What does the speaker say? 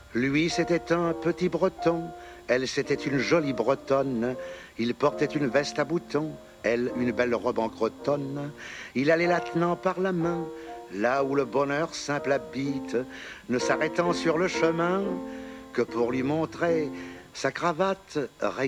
Lui, c'était un petit breton, elle, c'était une jolie bretonne. Il portait une veste à boutons, elle, une belle robe en crotonne. Il allait la tenant par la main, là où le bonheur simple habite, ne s'arrêtant sur le chemin que pour lui montrer sa cravate